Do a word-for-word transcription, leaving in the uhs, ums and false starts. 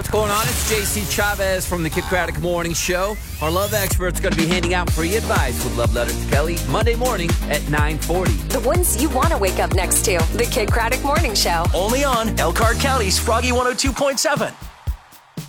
going on? It's J C Chavez from the Kid Craddock Morning Show. Our love expert's going to be handing out free advice with Love Letter to Kelly Monday morning at nine forty. The ones you want to wake up next to. The Kid Craddock Morning Show. Only on Elkhart County's Froggy one oh two point seven.